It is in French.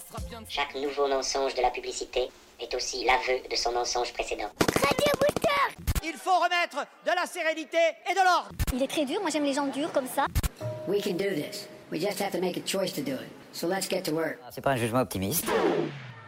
Chaque nouveau mensonge de la publicité est aussi l'aveu de son mensonge précédent. Il faut remettre de la sérénité et de l'ordre. Il est très dur, moi j'aime les gens durs comme ça. We can do this. We just have to make a choice to do it. So let's get to work. C'est pas un jugement optimiste.